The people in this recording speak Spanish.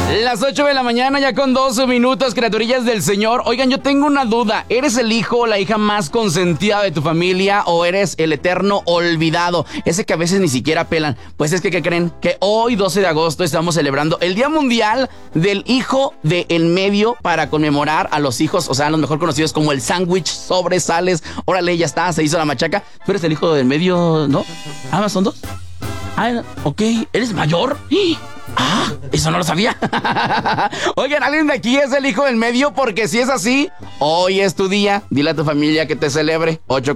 Las 8 de la mañana, ya con 12 minutos, criaturillas del Señor. Oigan, yo tengo una duda. ¿Eres el hijo o la hija más consentida de tu familia o eres el eterno olvidado? Ese que a veces ni siquiera pelan. Pues es que, ¿qué creen? Que hoy, 12 de agosto, estamos celebrando el Día Mundial del Hijo de en Medio para conmemorar a los hijos, o sea, los mejor conocidos como el sándwich, sobresales. Órale, ya está, se hizo la machaca. ¿Tú eres el hijo del medio, no? Ah, ¿son dos? Ah, ok. ¿Eres mayor? Ah, eso no lo sabía. Oigan, ¿alguien de aquí es el hijo del medio? Porque si es así, hoy es tu día. Dile a tu familia que te celebre. 8